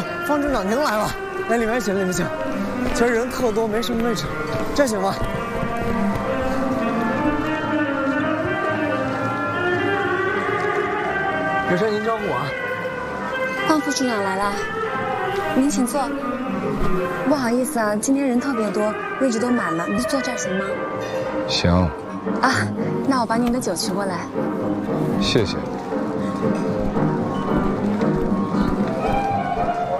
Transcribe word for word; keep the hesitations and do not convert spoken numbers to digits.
呦，方处长您来了，来里面请，里面请。今儿人特多，没什么位置，这行吗？有事您招呼我啊。 方副处长来了，您请坐。不好意思啊，今天人特别多，位置都满了，您就坐这儿行吗？ 行。 啊，那我把您的酒取过来。 谢谢。